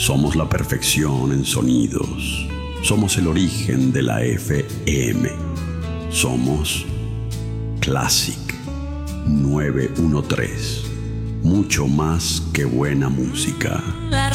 Somos la perfección en sonidos. Somos el origen de la FM. Somos Classic 913. Mucho más que buena música.